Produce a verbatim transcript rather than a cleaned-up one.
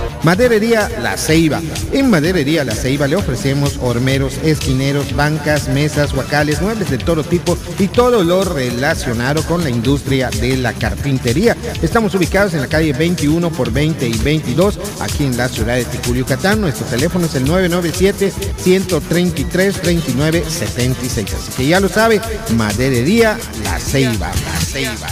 Maderería La Ceiba. En Maderería La Ceiba le ofrecemos hormeros, esquineros, bancas, mesas, huacales, muebles de todo tipo y todo lo relacionado con la industria de la carpintería. Estamos ubicados en la calle veintiuno por veinte y veintidós, aquí en la ciudad de Ticul, Yucatán. Nuestro teléfono es el nueve nueve siete, uno tres tres, dos nueve siete seis. Así que ya lo sabe, Maderería La Ceiba. La Ceiba.